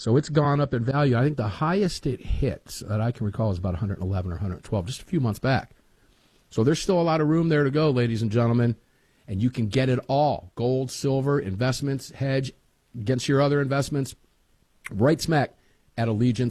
So it's gone up in value. I think the highest it hits that I can recall is about 111 or 112, just a few months back. So there's still a lot of room there to go, ladies and gentlemen. And you can get it all. Gold, silver, investments, hedge against your other investments. Right smack at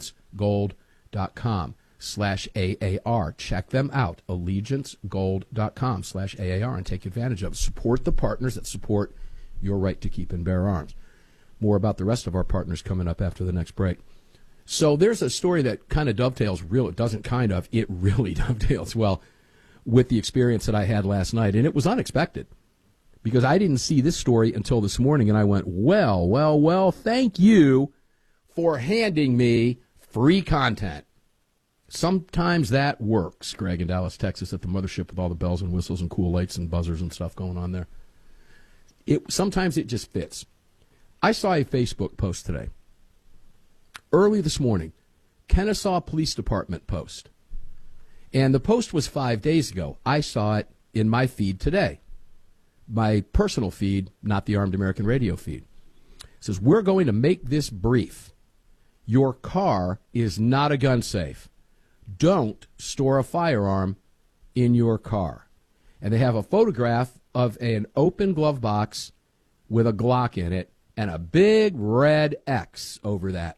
allegiancegold.com/AAR. Check them out, allegiancegold.com/AAR, and take advantage of it. Support the partners that support your right to keep and bear arms. More about the rest of our partners coming up after the next break. So there's a story that kind of dovetails, it really dovetails well with the experience that I had last night, and it was unexpected because I didn't see this story until this morning, and I went, well, thank you for handing me free content. Sometimes that works, Greg in Dallas, Texas, at the mothership with all the bells and whistles and cool lights and buzzers and stuff going on there. Sometimes it just fits. I saw a Facebook post today. Early this morning, Kennesaw Police Department post. And the post was 5 days ago. I saw it in my feed today. My personal feed, not the Armed American Radio feed. It says, we're going to make this brief. Your car is not a gun safe. Don't store a firearm in your car. And they have a photograph of an open glove box with a Glock in it and a big red X over that.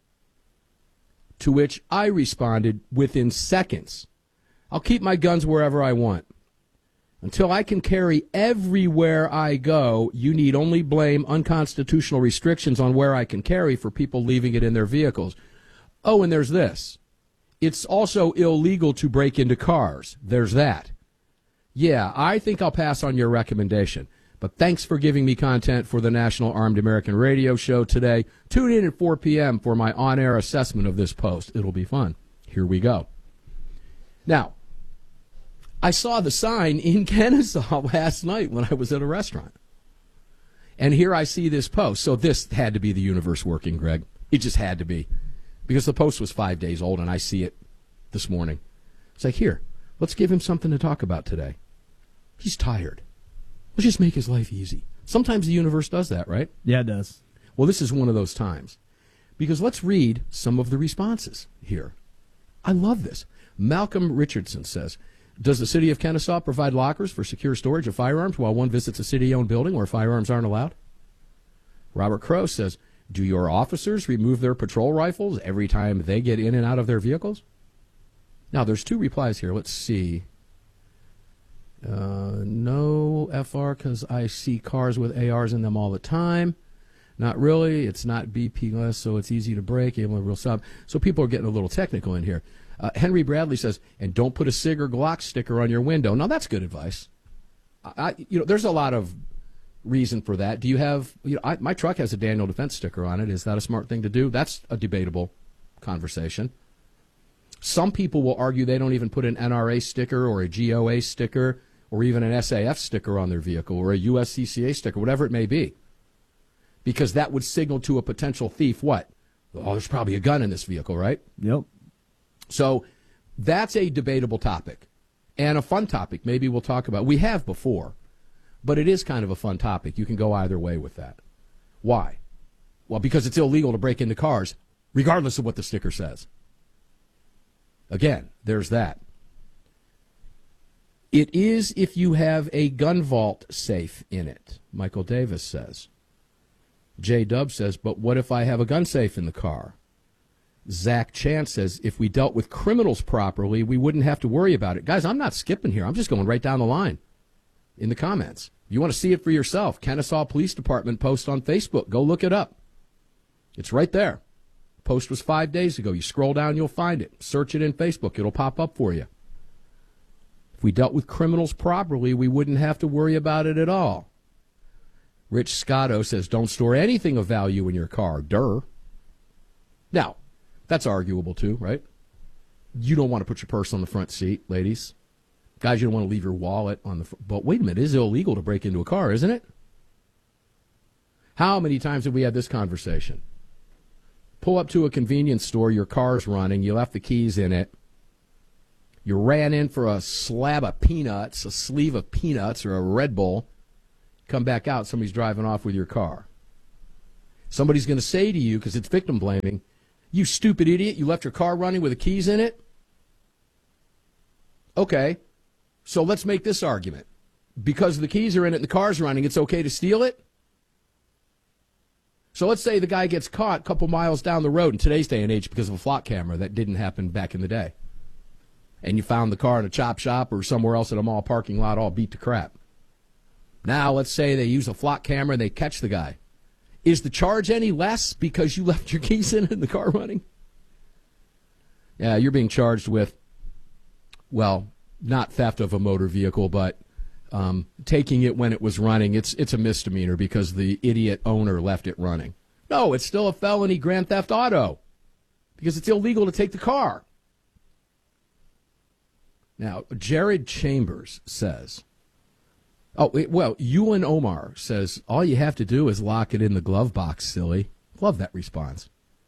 To which I responded within seconds. I'll keep my guns wherever I want. Until I can carry everywhere I go, you need only blame unconstitutional restrictions on where I can carry for people leaving it in their vehicles. Oh, and there's this. It's also illegal to break into cars. There's that. Yeah, I think I'll pass on your recommendation. But thanks for giving me content for the National Armed American Radio show today. Tune in at 4 p.m. for my on-air assessment of this post. It'll be fun. Here we go. Now, I saw the sign in Kennesaw last night when I was at a restaurant. And here I see this post. So this had to be the universe working, Greg. It just had to be. Because the post was 5 days old, and I see it this morning. It's like, here, let's give him something to talk about today. He's tired. Let's just make his life easy. Sometimes the universe does that, right? Yeah, it does. Well, this is one of those times. Because let's read some of the responses here. I love this. Malcolm Richardson says, does the city of Kennesaw provide lockers for secure storage of firearms while one visits a city-owned building where firearms aren't allowed? Robert Crow says, do your officers remove their patrol rifles every time they get in and out of their vehicles? Now, there's two replies here. Let's see. No, FR, because I see cars with ARs in them all the time. Not really. It's not BP-less, so it's easy to break. Able to real sub. So people are getting a little technical in here. Henry Bradley says, and don't put a SIG or Glock sticker on your window. Now, that's good advice. There's a lot of reason for that. Do you have, my truck has a Daniel Defense sticker on it. Is that a smart thing to do? That's a debatable conversation. Some people will argue they don't even put an NRA sticker or a GOA sticker or even an SAF sticker on their vehicle or a USCCA sticker, whatever it may be, because that would signal to a potential thief what? Oh, there's probably a gun in this vehicle, right? Yep. So that's a debatable topic and a fun topic. Maybe we'll talk about. We have before, but it is kind of a fun topic. You can go either way with that. Why? Well, because it's illegal to break into cars, regardless of what the sticker says. Again, there's that. It is if you have a gun vault safe in it, Michael Davis says. J. Dub says, but what if I have a gun safe in the car? Zach Chance says, if we dealt with criminals properly, we wouldn't have to worry about it. Guys, I'm not skipping here. I'm just going right down the line in the comments. If you want to see it for yourself, Kennesaw Police Department post on Facebook. Go look it up. It's right there. Post was 5 days ago. You scroll down, you'll find it. Search it in Facebook. It'll pop up for you. If we dealt with criminals properly, we wouldn't have to worry about it at all. Rich Scotto says, don't store anything of value in your car. Durr. Now, that's arguable too, right? You don't want to put your purse on the front seat, ladies. Guys, you don't want to leave your wallet on the front. But wait a minute, it is illegal to break into a car, isn't it? How many times have we had this conversation? Pull up to a convenience store, your car's running, you left the keys in it. You ran in for a slab of peanuts, a sleeve of peanuts, or a Red Bull. Come back out, somebody's driving off with your car. Somebody's going to say to you, because it's victim blaming, you stupid idiot, you left your car running with the keys in it? Okay, so let's make this argument. Because the keys are in it and the car's running, it's okay to steal it? So let's say the guy gets caught a couple miles down the road in today's day and age because of a flock camera. That didn't happen back in the day. And you found the car in a chop shop or somewhere else at a mall parking lot all beat to crap. Now let's say they use a flock camera and they catch the guy. Is the charge any less because you left your keys in it and the car running? Yeah, you're being charged with, well, not theft of a motor vehicle, but taking it when it was running. It's a misdemeanor because the idiot owner left it running. No, it's still a felony grand theft auto because it's illegal to take the car. Now, Jared Chambers says, Ewan Omar says, all you have to do is lock it in the glove box, silly. Love that response.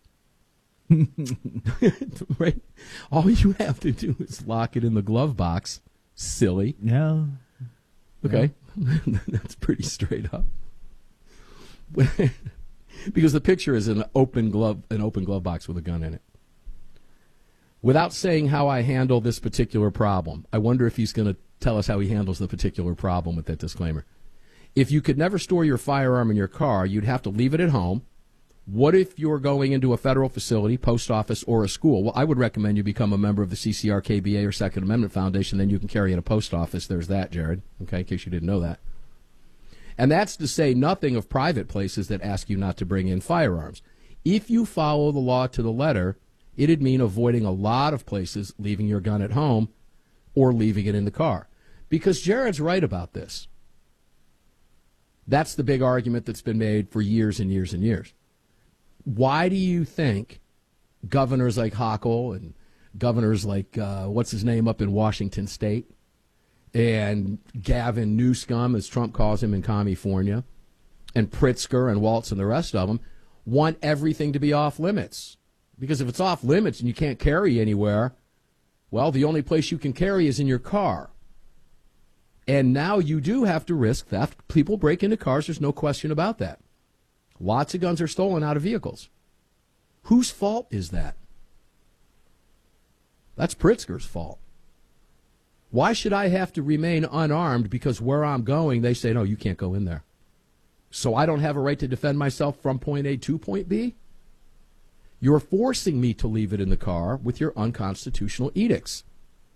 Right? All you have to do is lock it in the glove box, silly. No. Okay. No. That's pretty straight up. Because the picture is an open glove box with a gun in it. Without saying how I handle this particular problem, I wonder if he's going to tell us how he handles the particular problem with that disclaimer. If you could never store your firearm in your car, you'd have to leave it at home. What if you're going into a federal facility, post office, or a school? Well, I would recommend you become a member of the CCR, KBA, or Second Amendment Foundation. Then you can carry in a post office. There's that, Jared, okay, in case you didn't know that. And that's to say nothing of private places that ask you not to bring in firearms. If you follow the law to the letter, it'd mean avoiding a lot of places, leaving your gun at home or leaving it in the car. Because Jared's right about this. That's the big argument that's been made for years and years and years. Why do you think governors like Hochul and governors like, what's his name up in Washington State, and Gavin Newsom, as Trump calls him in California, and Pritzker and Waltz and the rest of them, want everything to be off limits? Because if it's off limits and you can't carry anywhere, well, the only place you can carry is in your car. And now you do have to risk theft. People break into cars. There's no question about that. Lots of guns are stolen out of vehicles. Whose fault is that? That's Pritzker's fault. Why should I have to remain unarmed because where I'm going, they say, no, you can't go in there. So I don't have a right to defend myself from point A to point B? You're forcing me to leave it in the car with your unconstitutional edicts.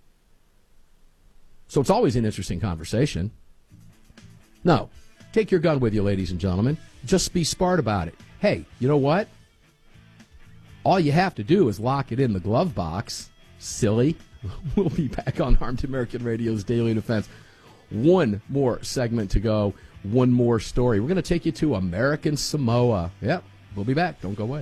So it's always an interesting conversation. No, take your gun with you, ladies and gentlemen. Just be smart about it. Hey, you know what? All you have to do is lock it in the glove box. Silly. We'll be back on Armed American Radio's Daily Defense. One more segment to go. One more story. We're going to take you to American Samoa. Yep, we'll be back. Don't go away.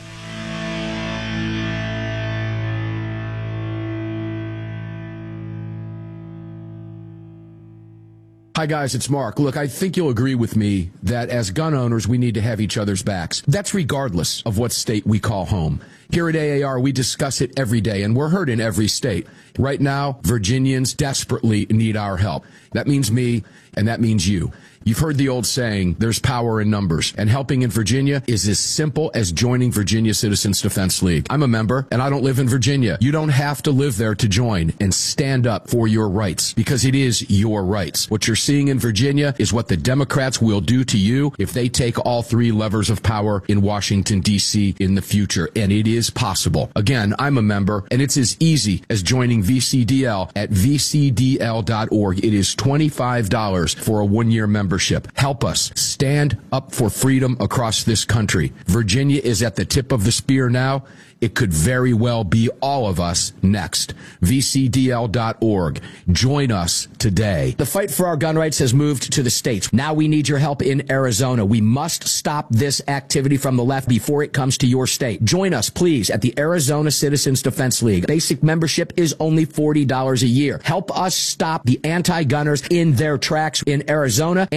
Hi, guys, it's Mark. Look, I think you'll agree with me that as gun owners, we need to have each other's backs. That's regardless of what state we call home. Here at AAR, we discuss it every day, and we're heard in every state. Right now, Virginians desperately need our help. That means me, and that means you. You've heard the old saying, there's power in numbers, and helping in Virginia is as simple as joining Virginia Citizens Defense League. I'm a member, and I don't live in Virginia. You don't have to live there to join and stand up for your rights, because it is your rights. What you're seeing in Virginia is what the Democrats will do to you if they take all three levers of power in Washington, D.C. in the future, and it is possible. Again, I'm a member, and it's as easy as joining VCDL at vcdl.org. It is $25 for a one-year membership. Help us stand up for freedom across this country. Virginia is at the tip of the spear now. It could very well be all of us next. VCDL.org. Join us today. The fight for our gun rights has moved to the states. Now we need your help in Arizona. We must stop this activity from the left before it comes to your state. Join us, please, at the Arizona Citizens Defense League. Basic membership is only $40 a year. Help us stop the anti-gunners in their tracks in Arizona and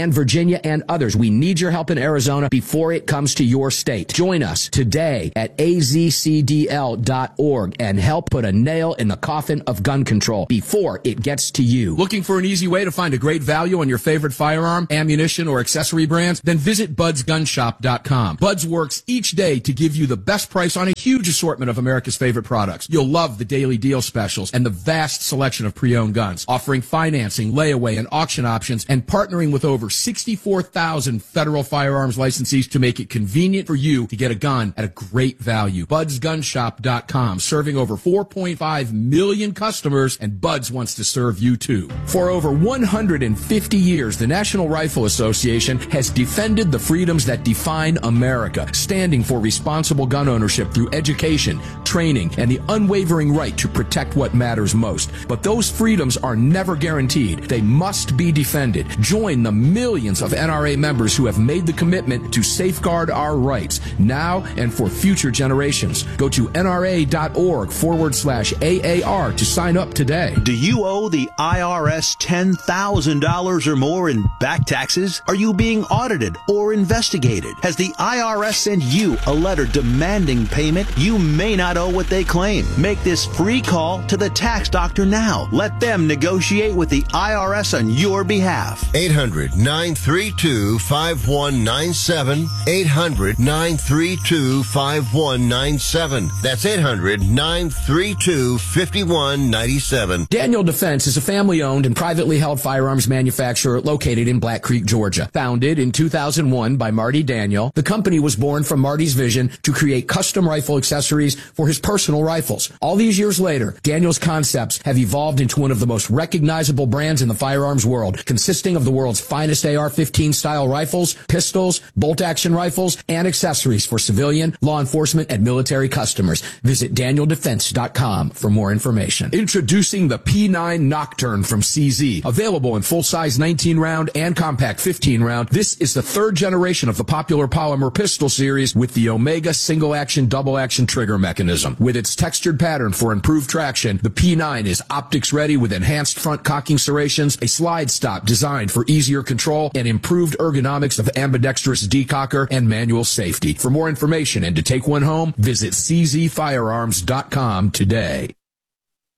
and Virginia and others. We need your help in Arizona before it comes to your state. Join us today at azcdl.org and help put a nail in the coffin of gun control before it gets to you. Looking for an easy way to find a great value on your favorite firearm, ammunition, or accessory brands? Then visit budsgunshop.com. Buds works each day to give you the best price on a huge assortment of America's favorite products. You'll love the daily deal specials and the vast selection of pre-owned guns, offering financing, layaway, and auction options, and partnering with over 64,000 federal firearms licensees to make it convenient for you to get a gun at a great value. budsgunshop.com, serving over 4.5 million customers, and Buds wants to serve you too. For over 150 years, the National Rifle Association has defended the freedoms that define America, standing for responsible gun ownership through education, training, and the unwavering right to protect what matters most. But those freedoms are never guaranteed. They must be defended. Join the millions of NRA members who have made the commitment to safeguard our rights now and for future generations. Go to nra.org/AAR to sign up today. Do you owe the IRS $10,000 or more in back taxes? Are you being audited or investigated? Has the IRS sent you a letter demanding payment? You may not owe what they claim. Make this free call to the tax doctor now. Let them negotiate with the IRS on your behalf. 800-932-5197. 800-932-5197. That's 800-932-5197. Daniel Defense is a family-owned and privately held firearms manufacturer located in Black Creek, Georgia. Founded in 2001 by Marty Daniel, the company was born from Marty's vision to create custom rifle accessories for his personal rifles. All these years later, Daniel's concepts have evolved into one of the most recognizable brands in the firearms world, consisting of the world's finest AR-15 style rifles, pistols, bolt-action rifles, and accessories for civilian, law enforcement, and military customers. Visit DanielDefense.com for more information. Introducing the P9 Nocturne from CZ. Available in full-size 19-round and compact 15-round, this is the third generation of the popular polymer pistol series with the Omega single-action, double-action trigger mechanism. With its textured pattern for improved traction, the P9 is optics-ready with enhanced front cocking serrations, a slide stop designed for easier control, and improved ergonomics of ambidextrous decocker and manual safety. For more information and to take one home, visit czfirearms.com today.